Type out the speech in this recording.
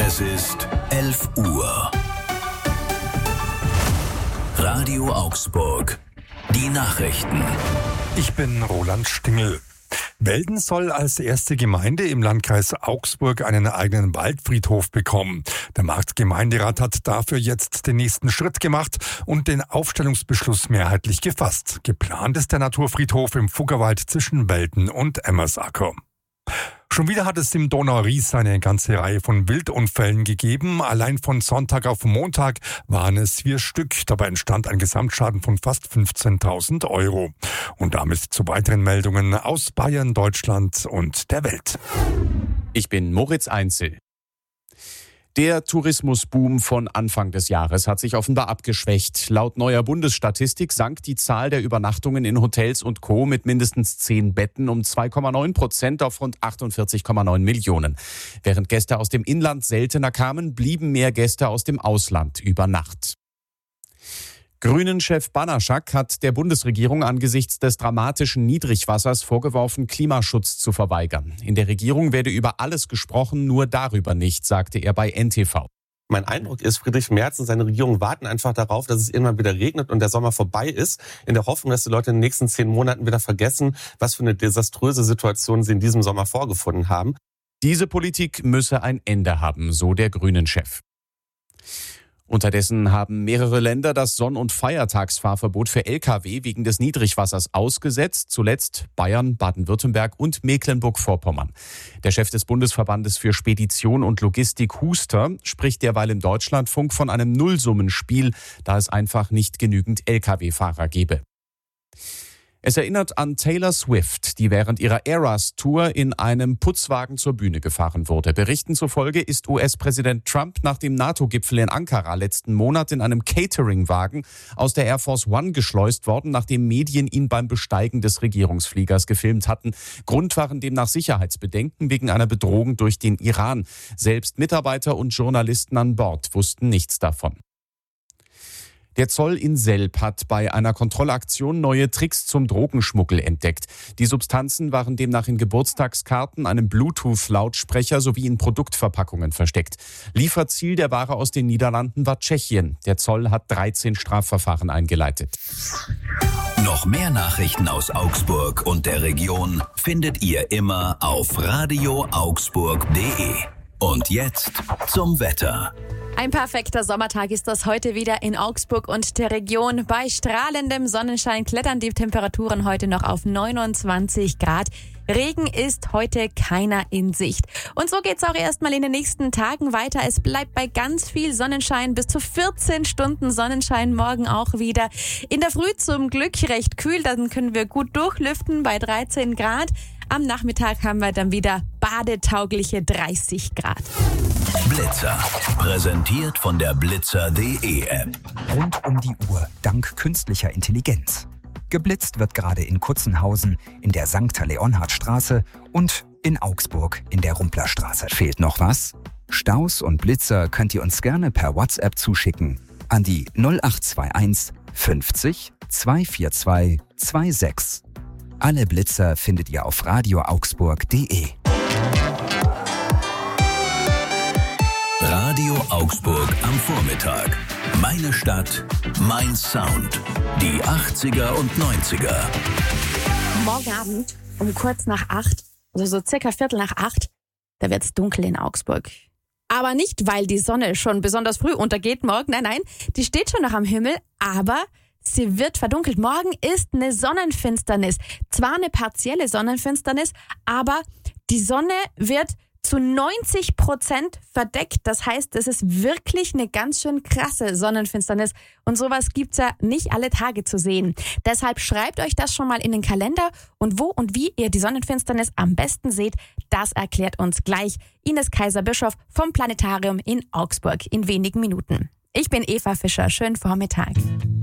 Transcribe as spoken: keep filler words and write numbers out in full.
Es ist elf Uhr. Radio Augsburg. Die Nachrichten. Ich bin Roland Stingel. Welden soll als erste Gemeinde im Landkreis Augsburg einen eigenen Waldfriedhof bekommen. Der Marktgemeinderat hat dafür jetzt den nächsten Schritt gemacht und den Aufstellungsbeschluss mehrheitlich gefasst. Geplant ist der Naturfriedhof im Fuggerwald zwischen Welden und Emmersacker. Schon wieder hat es im Donau-Ries eine ganze Reihe von Wildunfällen gegeben. Allein von Sonntag auf Montag waren es vier Stück. Dabei entstand ein Gesamtschaden von fast fünfzehntausend Euro. Und damit zu weiteren Meldungen aus Bayern, Deutschland und der Welt. Ich bin Moritz Einzel. Der Tourismusboom von Anfang des Jahres hat sich offenbar abgeschwächt. Laut neuer Bundesstatistik sank die Zahl der Übernachtungen in Hotels und Co. mit mindestens zehn Betten um zwei Komma neun Prozent auf rund achtundvierzig Komma neun Millionen. Während Gäste aus dem Inland seltener kamen, blieben mehr Gäste aus dem Ausland über Nacht. Grünen-Chef Banaschak hat der Bundesregierung angesichts des dramatischen Niedrigwassers vorgeworfen, Klimaschutz zu verweigern. In der Regierung werde über alles gesprochen, nur darüber nicht, sagte er bei N T V. Mein Eindruck ist, Friedrich Merz und seine Regierung warten einfach darauf, dass es irgendwann wieder regnet und der Sommer vorbei ist, in der Hoffnung, dass die Leute in den nächsten zehn Monaten wieder vergessen, was für eine desaströse Situation sie in diesem Sommer vorgefunden haben. Diese Politik müsse ein Ende haben, so der Grünen-Chef. Unterdessen haben mehrere Länder das Sonn- und Feiertagsfahrverbot für L K W wegen des Niedrigwassers ausgesetzt. Zuletzt Bayern, Baden-Württemberg und Mecklenburg-Vorpommern. Der Chef des Bundesverbandes für Spedition und Logistik, Huster, spricht derweil im Deutschlandfunk von einem Nullsummenspiel, da es einfach nicht genügend L K W-Fahrer gebe. Es erinnert an Taylor Swift, die während ihrer Eras-Tour in einem Putzwagen zur Bühne gefahren wurde. Berichten zufolge ist U S-Präsident Trump nach dem NATO-Gipfel in Ankara letzten Monat in einem Catering-Wagen aus der Air Force One geschleust worden, nachdem Medien ihn beim Besteigen des Regierungsfliegers gefilmt hatten. Grund waren demnach Sicherheitsbedenken wegen einer Bedrohung durch den Iran. Selbst Mitarbeiter und Journalisten an Bord wussten nichts davon. Der Zoll in Selb hat bei einer Kontrollaktion neue Tricks zum Drogenschmuggel entdeckt. Die Substanzen waren demnach in Geburtstagskarten, einem Bluetooth-Lautsprecher sowie in Produktverpackungen versteckt. Lieferziel der Ware aus den Niederlanden war Tschechien. Der Zoll hat dreizehn Strafverfahren eingeleitet. Noch mehr Nachrichten aus Augsburg und der Region findet ihr immer auf radio augsburg punkt de. Und jetzt zum Wetter. Ein perfekter Sommertag ist das heute wieder in Augsburg und der Region. Bei strahlendem Sonnenschein klettern die Temperaturen heute noch auf neunundzwanzig Grad. Regen ist heute keiner in Sicht. Und so geht's auch erstmal in den nächsten Tagen weiter. Es bleibt bei ganz viel Sonnenschein, bis zu vierzehn Stunden Sonnenschein, morgen auch wieder. In der Früh zum Glück recht kühl, dann können wir gut durchlüften bei dreizehn Grad. Am Nachmittag haben wir dann wieder badetaugliche dreißig Grad. Blitzer, präsentiert von der blitzer punkt de App. Rund um die Uhr, dank künstlicher Intelligenz. Geblitzt wird gerade in Kutzenhausen, in der Sankt Leonhardstraße und in Augsburg in der Rumplerstraße. Fehlt noch was? Staus und Blitzer könnt ihr uns gerne per WhatsApp zuschicken an die null acht zwei eins fünfzig zweihundertzweiundvierzig sechsundzwanzig. Alle Blitzer findet ihr auf radio augsburg punkt de. Radio Augsburg am Vormittag. Meine Stadt, mein Sound. Die achtziger und neunziger. Morgen Abend um kurz nach acht, also so circa Viertel nach acht, da wird's dunkel in Augsburg. Aber nicht, weil die Sonne schon besonders früh untergeht morgen. Nein, nein, die steht schon noch am Himmel, aber sie wird verdunkelt. Morgen ist eine Sonnenfinsternis. Zwar eine partielle Sonnenfinsternis, aber die Sonne wird zu neunzig Prozent verdeckt. Das heißt, es ist wirklich eine ganz schön krasse Sonnenfinsternis. Und sowas gibt's ja nicht alle Tage zu sehen. Deshalb schreibt euch das schon mal in den Kalender. Und wo und wie ihr die Sonnenfinsternis am besten seht, das erklärt uns gleich Ines Kaiser-Bischof vom Planetarium in Augsburg in wenigen Minuten. Ich bin Eva Fischer. Schönen Vormittag.